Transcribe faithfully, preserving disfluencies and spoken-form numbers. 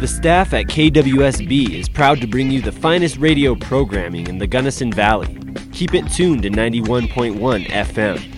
The staff at K W S B is proud to bring you the finest radio programming in the Gunnison Valley. Keep it tuned to ninety-one point one F M.